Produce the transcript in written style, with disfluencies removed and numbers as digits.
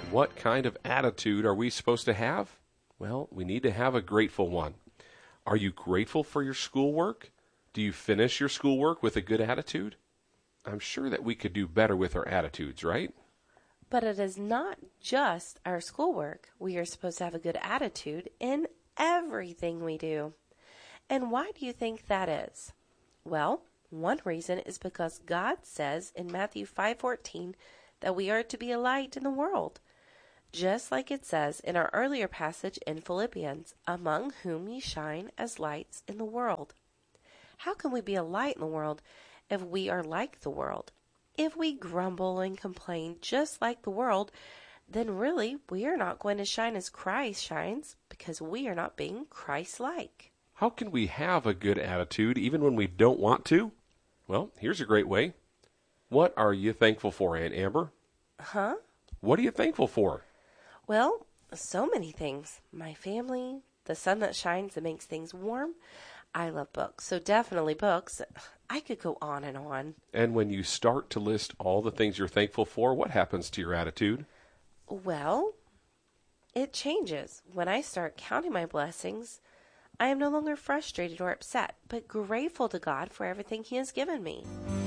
What kind of attitude are we supposed to have? Well, we need to have a grateful one. Are you grateful for your schoolwork? Do you finish your schoolwork with a good attitude? I'm sure that we could do better with our attitudes, right? But it is not just our schoolwork. We are supposed to have a good attitude in everything we do. And why do you think that is? Well, one reason is because God says in Matthew 5:14 that we are to be a light in the world. Just like it says in our earlier passage in Philippians, among whom ye shine as lights in the world. How can we be a light in the world if we are like the world? If we grumble and complain just like the world, then really we are not going to shine as Christ shines because we are not being Christ-like. How can we have a good attitude even when we don't want to? Well, here's a great way. What are you thankful for, Aunt Amber? Huh? What are you thankful for? Well, so many things. My family, the sun that shines that makes things warm. I love books, so definitely books. I could go on and on. And when you start to list all the things you're thankful for, what happens to your attitude? Well, it changes. When I start counting my blessings, I am no longer frustrated or upset, but grateful to God for everything He has given me.